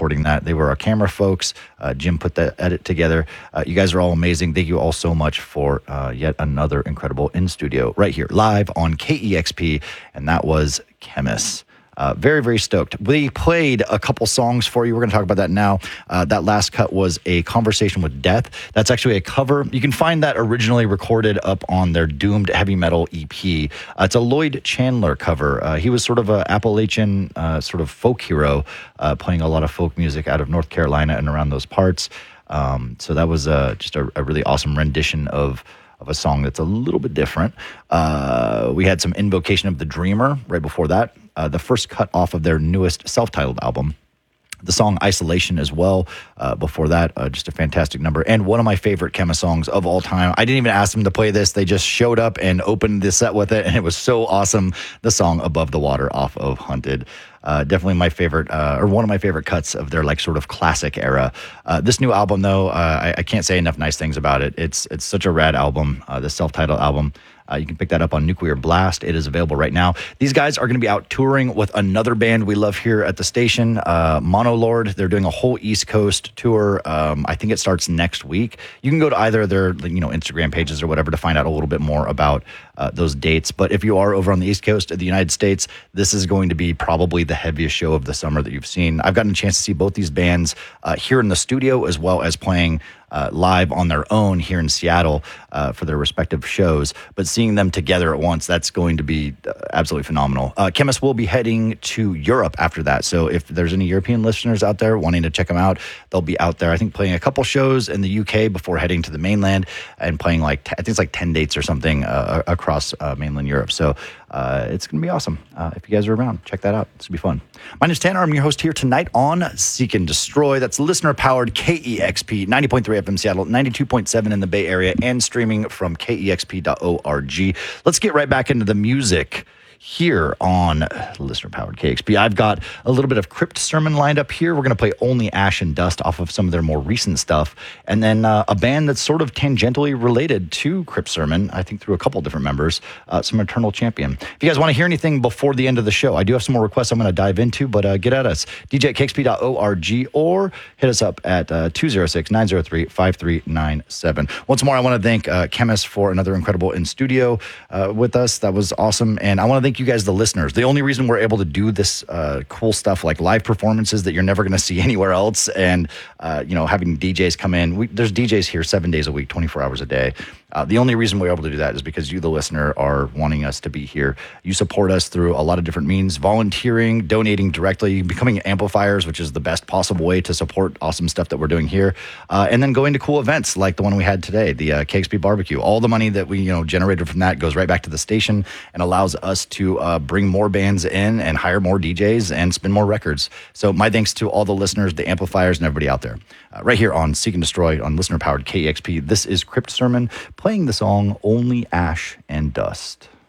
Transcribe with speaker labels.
Speaker 1: recording that. They were our camera folks. Jim put that edit together. You guys are all amazing. Thank you all so much for yet another incredible in studio right here live on KEXP, and that was Chemist. Very, very stoked. We played a couple songs for you. We're going to talk about that now. That last cut was A Conversation with Death. That's actually a cover. You can find that originally recorded up on their Doomed Heavy Metal EP. It's a Lloyd Chandler cover. He was sort of an Appalachian sort of folk hero, playing a lot of folk music out of North Carolina and around those parts. So that was just a really awesome rendition of a song that's a little bit different. We had some Invocation of the Dreamer right before that. The first cut off of their newest self-titled album. The song Isolation as well. Before that, just a fantastic number. And one of my favorite Chemist songs of all time. I didn't even ask them to play this. They just showed up and opened the set with it, and it was so awesome. The song Above the Water off of Hunted. Definitely my favorite, or one of my favorite cuts of their like sort of classic era. This new album, though, I can't say enough nice things about it. It's such a rad album, the self-titled album. You can pick that up on Nuclear Blast. It is available right now. These guys are going to be out touring with another band we love here at the station, Monolord. They're doing a whole East Coast tour. I think it starts next week. You can go to either of their Instagram pages or whatever to find out a little bit more about those dates. But if you are over on the East Coast of the United States, this is going to be probably the heaviest show of the summer that you've seen. I've gotten a chance to see both these bands here in the studio as well as playing live on their own here in Seattle for their respective shows. But seeing them together at once, that's going to be absolutely phenomenal. Chemist will be heading to Europe after that. So if there's any European listeners out there wanting to check them out, they'll be out there, I think, playing a couple shows in the UK before heading to the mainland and playing I think it's like 10 dates or something across mainland Europe. So it's going to be awesome. If you guys are around, check that out. This will be fun. My name is Tanner. I'm your host here tonight on Seek and Destroy. That's listener-powered KEXP, 90.3 FM Seattle, 92.7 in the Bay Area, and streaming from KEXP.org. Let's get right back into the music here on listener-powered KXP. I've got a little bit of Crypt Sermon lined up here. We're going to play Only Ash and Dust off of some of their more recent stuff. And then a band that's sort of tangentially related to Crypt Sermon, I think through a couple different members, some Eternal Champion. If you guys want to hear anything before the end of the show, I do have some more requests I'm going to dive into, but get at us. DJ at KXP.org or hit us up at 206-903-5397. Once more, I want to thank Chemist for another incredible in studio with us. That was awesome. And I want to thank you guys, the listeners. The only reason we're able to do this cool stuff like live performances that you're never going to see anywhere else, and having DJs come in. There's DJs here 7 days a week, 24 hours a day. The only reason we're able to do that is because you, the listener, are wanting us to be here. You support us through a lot of different means: volunteering, donating directly, becoming amplifiers, which is the best possible way to support awesome stuff that we're doing here, and then going to cool events like the one we had today, the KXP Barbecue. All the money that we generated from that goes right back to the station and allows us to bring more bands in and hire more DJs and spin more records. So my thanks to all the listeners, the amplifiers, and everybody out there. Right here on Seek and Destroy on listener-powered KEXP, this is Crypt Sermon playing the song Only Ash and Dust.